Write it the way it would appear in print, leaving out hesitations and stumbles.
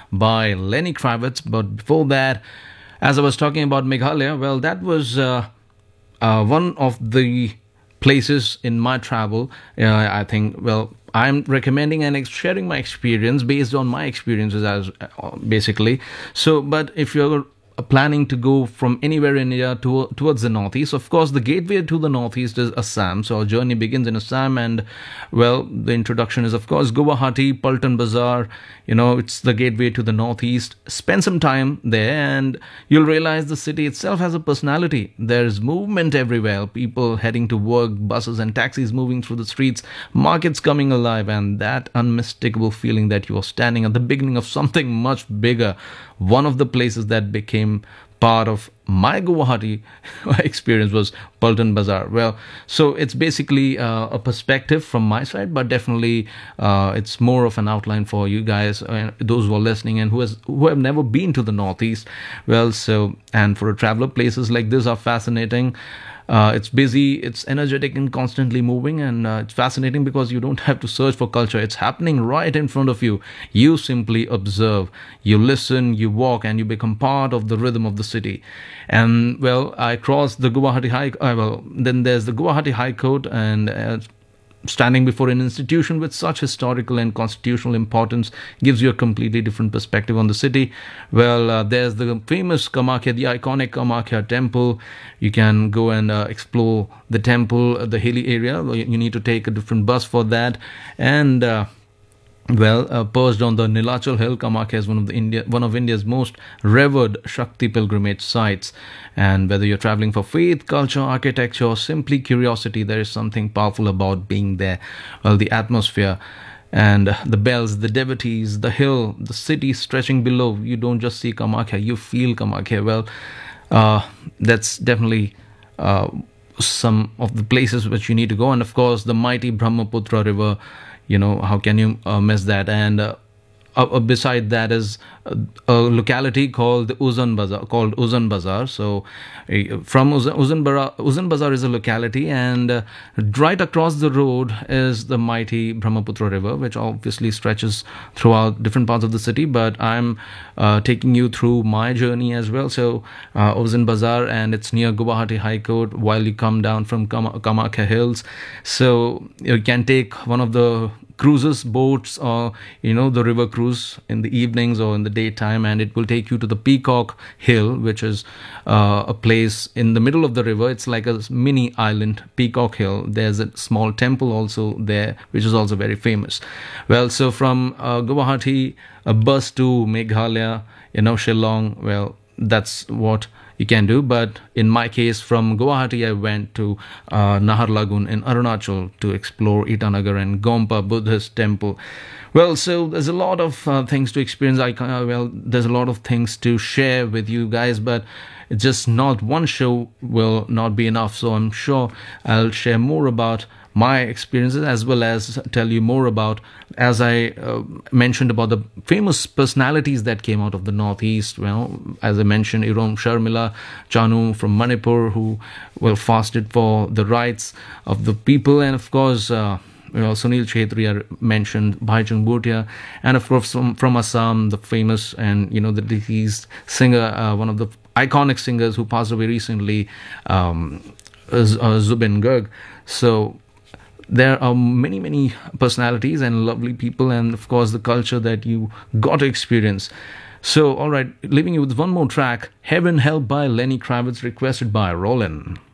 by Lenny Kravitz. But before that, as I was talking about Meghalaya, well, that was one of the places in my travel. I think, well, I'm recommending and sharing my experience based on my experiences as basically. So, but if you're planning to go from anywhere in India towards the northeast, of course, the gateway to the northeast is Assam. So our journey begins in Assam, and well, the introduction is of course Guwahati, Paltan Bazar. It's the gateway to the northeast. Spend some time there, and you'll realize the city itself has a personality. There's movement everywhere. People heading to work, buses and taxis moving through the streets, markets coming alive, and that unmistakable feeling that you are standing at the beginning of something much bigger. One of the places that became part of my Guwahati experience was Paltan Bazar. Well, so it's basically a perspective from my side, but definitely it's more of an outline for you guys, those who are listening and who have never been to the Northeast. Well, so, and for a traveler, places like this are fascinating. It's busy, it's energetic and constantly moving, and it's fascinating because you don't have to search for culture. It's happening right in front of you. You simply observe, you listen, you walk, and you become part of the rhythm of the city. And well, I crossed the Guwahati High. Then there's the Guwahati High Court, and standing before an institution with such historical and constitutional importance gives you a completely different perspective on the city. Well, there's the famous Kamakhya, the iconic Kamakhya temple. You can go and explore the temple, the hilly area. You need to take a different bus for that. And perched on the Nilachal Hill, Kamakhya is one of India's most revered Shakti pilgrimage sites. And whether you're traveling for faith, culture, architecture, or simply curiosity, there is something powerful about being there. Well, the atmosphere and the bells, the devotees, the hill, the city stretching below. You don't just see Kamakhya, you feel Kamakhya. Well, that's definitely some of the places which you need to go. And of course, the mighty Brahmaputra River. How can you miss that? And beside that is a locality called Uzan Bazar. So from Uzan Bazar is a locality, and right across the road is the mighty Brahmaputra River, which obviously stretches throughout different parts of the city. But I'm taking you through my journey as well. So Uzan Bazar, and it's near Guwahati High Court while you come down from Kamakhya Hills. So you can take one of the cruises, boats, or the river cruise in the evenings or in the daytime, and it will take you to the Peacock Hill, which is a place in the middle of the river. It's like a mini island, Peacock Hill. There's a small temple also there, which is also very famous. Well, so from Guwahati, a bus to Meghalaya, Shillong, well, that's what you can do. But in my case, from Guwahati, I went to Naharlagun in Arunachal to explore Itanagar and Gompa Buddhist temple. Well, so there's a lot of things to experience. There's a lot of things to share with you guys, but it's just not one show will not be enough. So I'm sure I'll share more about my experiences, as well as tell you more about, as I mentioned, about the famous personalities that came out of the Northeast. Well, as I mentioned, Irom Sharmila Chanu from Manipur, who fasted for the rights of the people, and of course Sunil Chhetri mentioned, Bhaichung Bhutia, and of course from Assam, the famous and the deceased singer, one of the iconic singers who passed away recently, is Zubin Garg. So there are many personalities and lovely people, and of course the culture that you got to experience. So, all right, leaving you with one more track, Heaven Help by Lenny Kravitz, requested by Roland.